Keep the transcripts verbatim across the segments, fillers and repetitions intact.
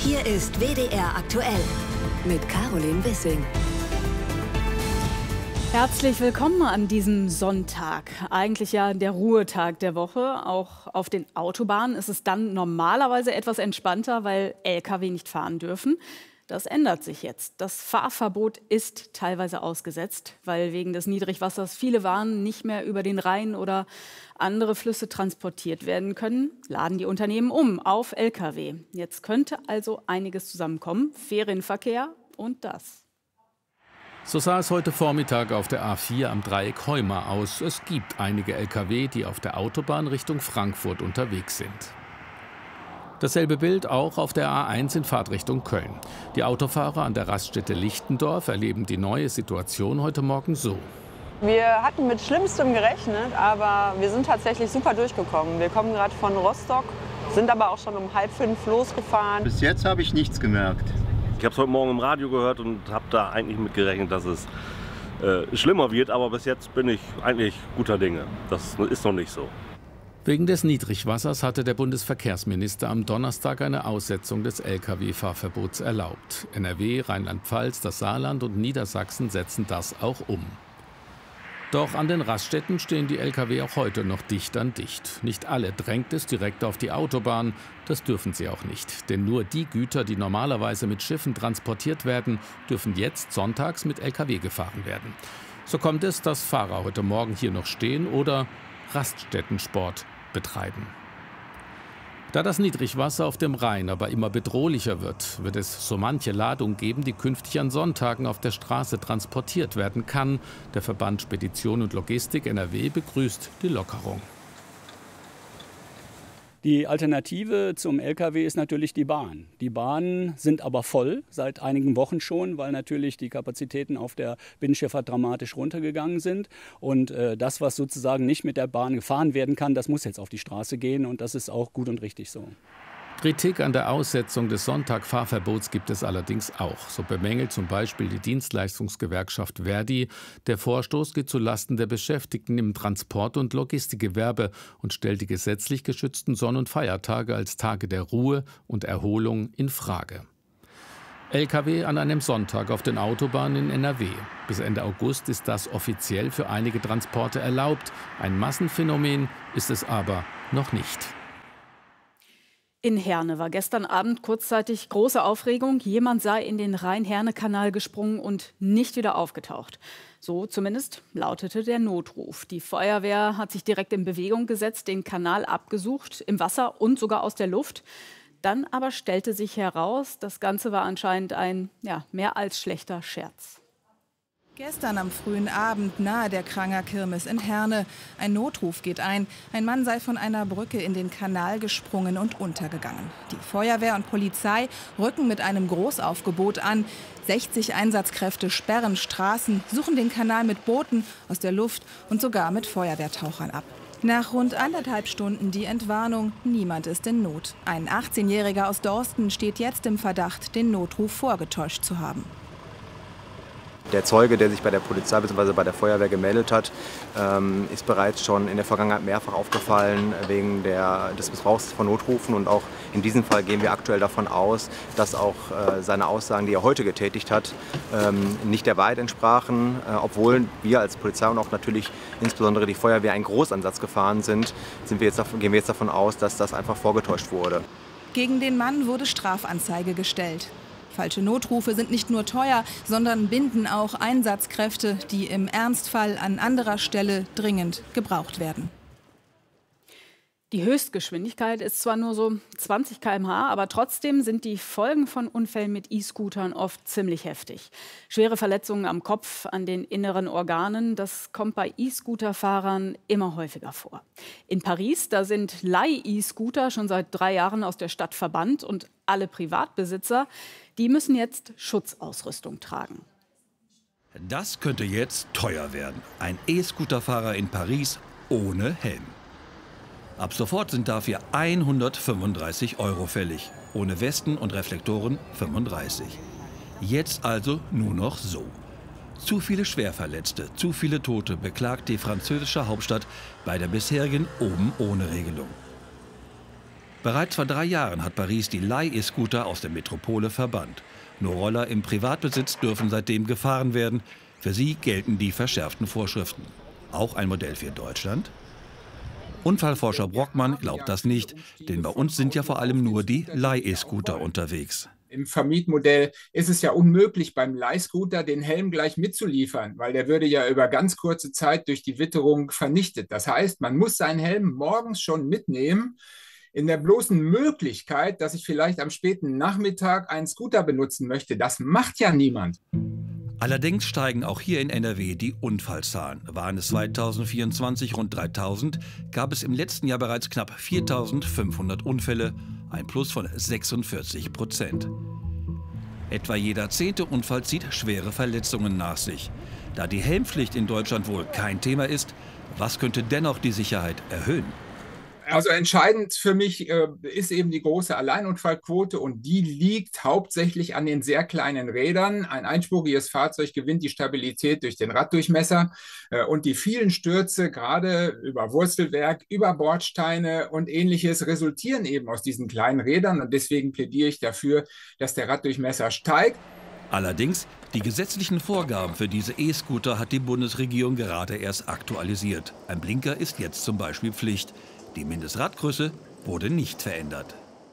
Hier ist W D R aktuell mit Caroline Wissing. Herzlich willkommen an diesem Sonntag. Eigentlich ja der Ruhetag der Woche. Auch auf den Autobahnen ist es dann normalerweise etwas entspannter, weil L K W nicht fahren dürfen. Das ändert sich jetzt. Das Fahrverbot ist teilweise ausgesetzt, weil wegen des Niedrigwassers viele Waren nicht mehr über den Rhein oder andere Flüsse transportiert werden können, laden die Unternehmen um auf L K W. Jetzt könnte also einiges zusammenkommen. Ferienverkehr und das. So sah es heute Vormittag auf der A vier am Dreieck Heuma aus. Es gibt einige L K W, die auf der Autobahn Richtung Frankfurt unterwegs sind. Dasselbe Bild auch auf der A eins in Fahrtrichtung Köln. Die Autofahrer an der Raststätte Lichtendorf erleben die neue Situation heute Morgen so. Wir hatten mit Schlimmstem gerechnet, aber wir sind tatsächlich super durchgekommen. Wir kommen gerade von Rostock, sind aber auch schon um halb fünf losgefahren. Bis jetzt habe ich nichts gemerkt. Ich habe es heute Morgen im Radio gehört und habe da eigentlich mit gerechnet, dass es äh, schlimmer wird. Aber bis jetzt bin ich eigentlich guter Dinge. Das ist noch nicht so. Wegen des Niedrigwassers hatte der Bundesverkehrsminister am Donnerstag eine Aussetzung des L K W-Fahrverbots erlaubt. N R W, Rheinland-Pfalz, das Saarland und Niedersachsen setzen das auch um. Doch an den Raststätten stehen die L K W auch heute noch dicht an dicht. Nicht alle drängt es direkt auf die Autobahn. Das dürfen sie auch nicht. Denn nur die Güter, die normalerweise mit Schiffen transportiert werden, dürfen jetzt sonntags mit L K W gefahren werden. So kommt es, dass Fahrer heute Morgen hier noch stehen oder Raststättensport betreiben. Da das Niedrigwasser auf dem Rhein aber immer bedrohlicher wird, wird es so manche Ladung geben, die künftig an Sonntagen auf der Straße transportiert werden kann. Der Verband Spedition und Logistik N R W begrüßt die Lockerung. Die Alternative zum L K W ist natürlich die Bahn. Die Bahnen sind aber voll, seit einigen Wochen schon, weil natürlich die Kapazitäten auf der Binnenschifffahrt dramatisch runtergegangen sind. Und äh, das, was sozusagen nicht mit der Bahn gefahren werden kann, das muss jetzt auf die Straße gehen und das ist auch gut und richtig so. Kritik an der Aussetzung des Sonntagfahrverbots gibt es allerdings auch. So bemängelt zum Beispiel die Dienstleistungsgewerkschaft Verdi, der Vorstoß geht zulasten der Beschäftigten im Transport- und Logistikgewerbe und stellt die gesetzlich geschützten Sonn- und Feiertage als Tage der Ruhe und Erholung in Frage. L K W an einem Sonntag auf den Autobahnen in N R W. Bis Ende August ist das offiziell für einige Transporte erlaubt. Ein Massenphänomen ist es aber noch nicht. In Herne war gestern Abend kurzzeitig große Aufregung. Jemand sei in den Rhein-Herne-Kanal gesprungen und nicht wieder aufgetaucht. So zumindest lautete der Notruf. Die Feuerwehr hat sich direkt in Bewegung gesetzt, den Kanal abgesucht, im Wasser und sogar aus der Luft. Dann aber stellte sich heraus, das Ganze war anscheinend ein ja, mehr als schlechter Scherz. Gestern am frühen Abend nahe der Kranger Kirmes in Herne. Ein Notruf geht ein. Ein Mann sei von einer Brücke in den Kanal gesprungen und untergegangen. Die Feuerwehr und Polizei rücken mit einem Großaufgebot an. sechzig Einsatzkräfte sperren Straßen, suchen den Kanal mit Booten aus der Luft und sogar mit Feuerwehrtauchern ab. Nach rund anderthalb Stunden die Entwarnung, niemand ist in Not. Ein achtzehnjähriger aus Dorsten steht jetzt im Verdacht, den Notruf vorgetäuscht zu haben. Der Zeuge, der sich bei der Polizei bzw. bei der Feuerwehr gemeldet hat, ähm, ist bereits schon in der Vergangenheit mehrfach aufgefallen wegen der, des Missbrauchs von Notrufen. Und auch in diesem Fall gehen wir aktuell davon aus, dass auch äh, seine Aussagen, die er heute getätigt hat, ähm, nicht der Wahrheit entsprachen. Äh, obwohl wir als Polizei und auch natürlich insbesondere die Feuerwehr einen Großansatz gefahren sind, sind wir jetzt, gehen wir jetzt davon aus, dass das einfach vorgetäuscht wurde. Gegen den Mann wurde Strafanzeige gestellt. Falsche Notrufe sind nicht nur teuer, sondern binden auch Einsatzkräfte, die im Ernstfall an anderer Stelle dringend gebraucht werden. Die Höchstgeschwindigkeit ist zwar nur so zwanzig Kilometer pro Stunde, aber trotzdem sind die Folgen von Unfällen mit E-Scootern oft ziemlich heftig. Schwere Verletzungen am Kopf, an den inneren Organen, das kommt bei E-Scooter-Fahrern immer häufiger vor. In Paris, da sind Leih-E-Scooter schon seit drei Jahren aus der Stadt verbannt und alle Privatbesitzer, die müssen jetzt Schutzausrüstung tragen. Das könnte jetzt teuer werden. Ein E-Scooter-Fahrer in Paris ohne Helm. Ab sofort sind dafür hundertfünfunddreißig Euro fällig. Ohne Westen und Reflektoren fünfunddreißig. Jetzt also nur noch so. Zu viele Schwerverletzte, zu viele Tote beklagt die französische Hauptstadt bei der bisherigen Oben-ohne-Regelung. Bereits vor drei Jahren hat Paris die Leih-E-Scooter aus der Metropole verbannt. Nur Roller im Privatbesitz dürfen seitdem gefahren werden. Für sie gelten die verschärften Vorschriften. Auch ein Modell für Deutschland? Unfallforscher Brockmann glaubt das nicht, denn bei uns sind ja vor allem nur die Leih-E-Scooter unterwegs. Im Vermietmodell ist es ja unmöglich, beim Leihscooter den Helm gleich mitzuliefern, weil der würde ja über ganz kurze Zeit durch die Witterung vernichtet. Das heißt, man muss seinen Helm morgens schon mitnehmen, in der bloßen Möglichkeit, dass ich vielleicht am späten Nachmittag einen Scooter benutzen möchte. Das macht ja niemand. Allerdings steigen auch hier in N R W die Unfallzahlen. Waren es zweitausendvierundzwanzig rund dreitausend, gab es im letzten Jahr bereits knapp viertausendfünfhundert Unfälle, ein Plus von sechsundvierzig Prozent. Etwa jeder zehnte Unfall zieht schwere Verletzungen nach sich. Da die Helmpflicht in Deutschland wohl kein Thema ist, was könnte dennoch die Sicherheit erhöhen? Also entscheidend für mich äh, ist eben die große Alleinunfallquote und die liegt hauptsächlich an den sehr kleinen Rädern. Ein einspuriges Fahrzeug gewinnt die Stabilität durch den Raddurchmesser äh, und die vielen Stürze, gerade über Wurzelwerk, über Bordsteine und Ähnliches, resultieren eben aus diesen kleinen Rädern und deswegen plädiere ich dafür, dass der Raddurchmesser steigt. Allerdings, die gesetzlichen Vorgaben für diese E-Scooter hat die Bundesregierung gerade erst aktualisiert. Ein Blinker ist jetzt zum Beispiel Pflicht. Die Mindestradgröße wurde nicht verändert.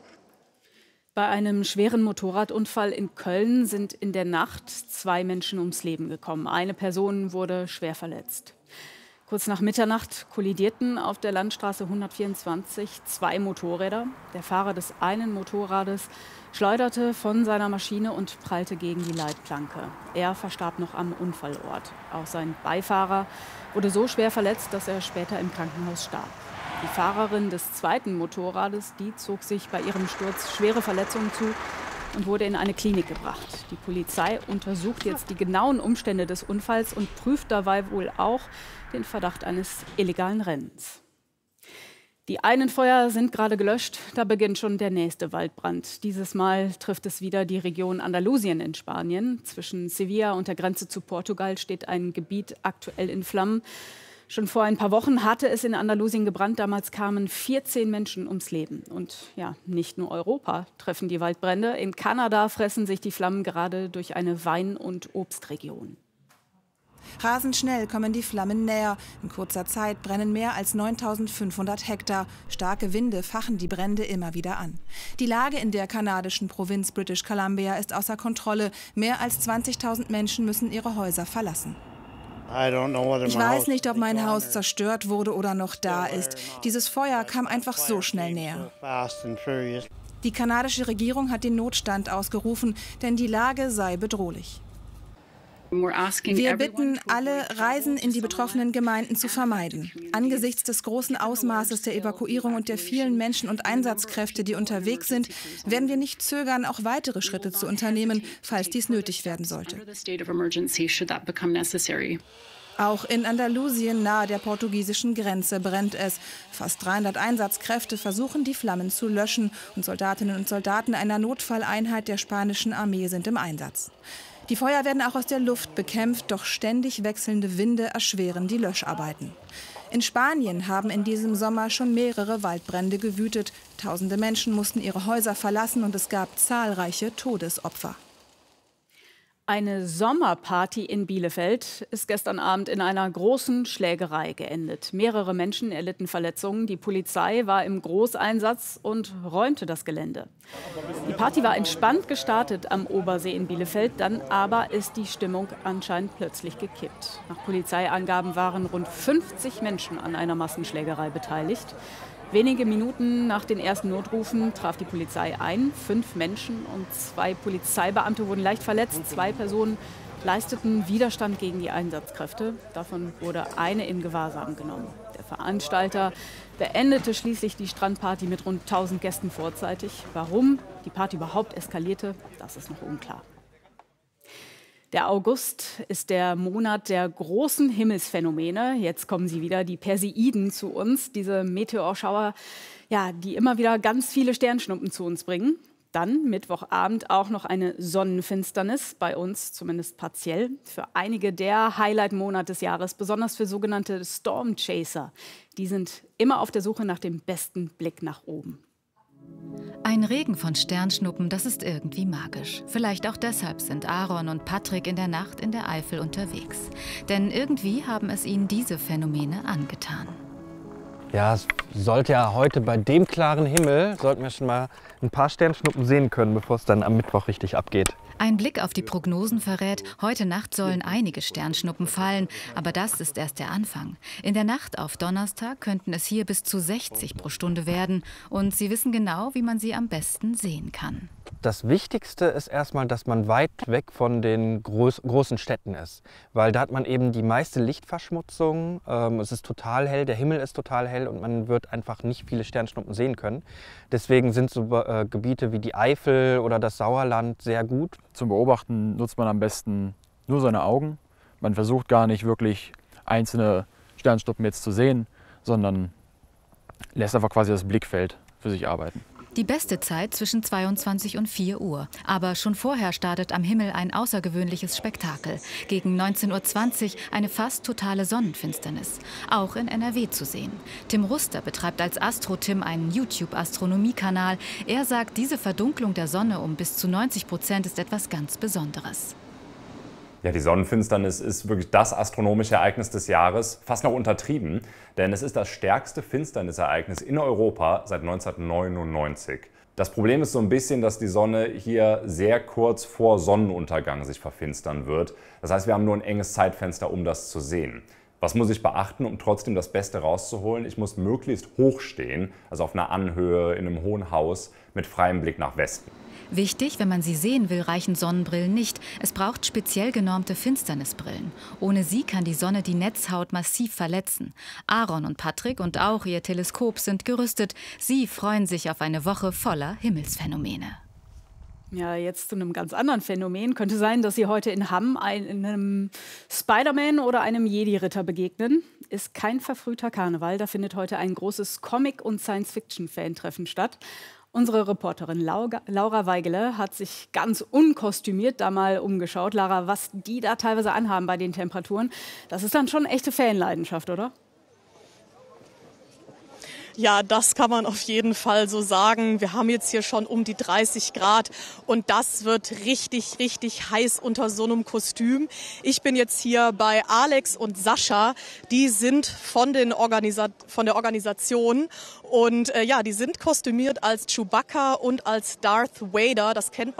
Bei einem schweren Motorradunfall in Köln sind in der Nacht zwei Menschen ums Leben gekommen. Eine Person wurde schwer verletzt. Kurz nach Mitternacht kollidierten auf der Landstraße hundertvierundzwanzig zwei Motorräder. Der Fahrer des einen Motorrades schleuderte von seiner Maschine und prallte gegen die Leitplanke. Er verstarb noch am Unfallort. Auch sein Beifahrer wurde so schwer verletzt, dass er später im Krankenhaus starb. Die Fahrerin des zweiten Motorrades, die zog sich bei ihrem Sturz schwere Verletzungen zu und wurde in eine Klinik gebracht. Die Polizei untersucht jetzt die genauen Umstände des Unfalls und prüft dabei wohl auch den Verdacht eines illegalen Rennens. Die einen Feuer sind gerade gelöscht, da beginnt schon der nächste Waldbrand. Dieses Mal trifft es wieder die Region Andalusien in Spanien. Zwischen Sevilla und der Grenze zu Portugal steht ein Gebiet aktuell in Flammen. Schon vor ein paar Wochen hatte es in Andalusien gebrannt. Damals kamen vierzehn Menschen ums Leben. Und ja, nicht nur Europa treffen die Waldbrände. In Kanada fressen sich die Flammen gerade durch eine Wein- und Obstregion. Rasend schnell kommen die Flammen näher. In kurzer Zeit brennen mehr als neuntausendfünfhundert Hektar. Starke Winde fachen die Brände immer wieder an. Die Lage in der kanadischen Provinz British Columbia ist außer Kontrolle. Mehr als zwanzigtausend Menschen müssen ihre Häuser verlassen. Ich weiß nicht, ob mein Haus zerstört wurde oder noch da ist. Dieses Feuer kam einfach so schnell näher. Die kanadische Regierung hat den Notstand ausgerufen, denn die Lage sei bedrohlich. Wir bitten alle, Reisen in die betroffenen Gemeinden zu vermeiden. Angesichts des großen Ausmaßes der Evakuierung und der vielen Menschen und Einsatzkräfte, die unterwegs sind, werden wir nicht zögern, auch weitere Schritte zu unternehmen, falls dies nötig werden sollte. Auch in Andalusien nahe der portugiesischen Grenze brennt es. Fast dreihundert Einsatzkräfte versuchen, die Flammen zu löschen, und Soldatinnen und Soldaten einer Notfalleinheit der spanischen Armee sind im Einsatz. Die Feuer werden auch aus der Luft bekämpft, doch ständig wechselnde Winde erschweren die Löscharbeiten. In Spanien haben in diesem Sommer schon mehrere Waldbrände gewütet. Tausende Menschen mussten ihre Häuser verlassen und es gab zahlreiche Todesopfer. Eine Sommerparty in Bielefeld ist gestern Abend in einer großen Schlägerei geendet. Mehrere Menschen erlitten Verletzungen. Die Polizei war im Großeinsatz und räumte das Gelände. Die Party war entspannt gestartet am Obersee in Bielefeld, dann aber ist die Stimmung anscheinend plötzlich gekippt. Nach Polizeiangaben waren rund fünfzig Menschen an einer Massenschlägerei beteiligt. Wenige Minuten nach den ersten Notrufen traf die Polizei ein. Fünf Menschen und zwei Polizeibeamte wurden leicht verletzt. Zwei Personen leisteten Widerstand gegen die Einsatzkräfte. Davon wurde eine in Gewahrsam genommen. Der Veranstalter beendete schließlich die Strandparty mit rund tausend Gästen vorzeitig. Warum die Party überhaupt eskalierte, das ist noch unklar. Der August ist der Monat der großen Himmelsphänomene. Jetzt kommen sie wieder, die Perseiden, zu uns. Diese Meteorschauer, ja, die immer wieder ganz viele Sternschnuppen zu uns bringen. Dann Mittwochabend auch noch eine Sonnenfinsternis, bei uns zumindest partiell. Für einige der Highlight-Monat des Jahres, besonders für sogenannte Storm Chaser. Die sind immer auf der Suche nach dem besten Blick nach oben. Ein Regen von Sternschnuppen, das ist irgendwie magisch. Vielleicht auch deshalb sind Aaron und Patrick in der Nacht in der Eifel unterwegs. Denn irgendwie haben es ihnen diese Phänomene angetan. Ja, es sollte ja heute bei dem klaren Himmel, sollten wir schon mal ein paar Sternschnuppen sehen können, bevor es dann am Mittwoch richtig abgeht. Ein Blick auf die Prognosen verrät, heute Nacht sollen einige Sternschnuppen fallen, aber das ist erst der Anfang. In der Nacht auf Donnerstag könnten es hier bis zu sechzig pro Stunde werden und sie wissen genau, wie man sie am besten sehen kann. Das Wichtigste ist erstmal, dass man weit weg von den groß, großen Städten ist, weil da hat man eben die meiste Lichtverschmutzung, ähm, es ist total hell, der Himmel ist total hell und man wird einfach nicht viele Sternschnuppen sehen können. Deswegen sind so äh, Gebiete wie die Eifel oder das Sauerland sehr gut. Zum Beobachten nutzt man am besten nur seine Augen. Man versucht gar nicht wirklich einzelne Sternschnuppen jetzt zu sehen, sondern lässt einfach quasi das Blickfeld für sich arbeiten. Die beste Zeit zwischen zweiundzwanzig und vier Uhr. Aber schon vorher startet am Himmel ein außergewöhnliches Spektakel. Gegen neunzehn Uhr zwanzig eine fast totale Sonnenfinsternis. Auch in N R W zu sehen. Tim Ruster betreibt als Astro-Tim einen YouTube-Astronomie-Kanal. Er sagt, diese Verdunklung der Sonne um bis zu neunzig Prozent ist etwas ganz Besonderes. Ja, die Sonnenfinsternis ist wirklich das astronomische Ereignis des Jahres, fast noch untertrieben, denn es ist das stärkste Finsternisereignis in Europa seit neunzehnhundertneunundneunzig. Das Problem ist so ein bisschen, dass die Sonne hier sehr kurz vor Sonnenuntergang sich verfinstern wird. Das heißt, wir haben nur ein enges Zeitfenster, um das zu sehen. Was muss ich beachten, um trotzdem das Beste rauszuholen? Ich muss möglichst hoch stehen, also auf einer Anhöhe, in einem hohen Haus, mit freiem Blick nach Westen. Wichtig, wenn man sie sehen will, reichen Sonnenbrillen nicht. Es braucht speziell genormte Finsternisbrillen. Ohne sie kann die Sonne die Netzhaut massiv verletzen. Aaron und Patrick und auch ihr Teleskop sind gerüstet. Sie freuen sich auf eine Woche voller Himmelsphänomene. Ja, jetzt zu einem ganz anderen Phänomen. Könnte sein, dass Sie heute in Hamm einem Spider-Man oder einem Jedi-Ritter begegnen. Ist kein verfrühter Karneval. Da findet heute ein großes Comic- und Science-Fiction-Fan-Treffen statt. Unsere Reporterin Laura Weigele hat sich ganz unkostümiert da mal umgeschaut. Lara, was die da teilweise anhaben bei den Temperaturen, das ist dann schon echte Fanleidenschaft, oder? Ja, das kann man auf jeden Fall so sagen. Wir haben jetzt hier schon um die dreißig Grad und das wird richtig, richtig heiß unter so einem Kostüm. Ich bin jetzt hier bei Alex und Sascha. Die sind von, den Organisa- von der Organisation und äh, ja, die sind kostümiert als Chewbacca und als Darth Vader. Das kennt man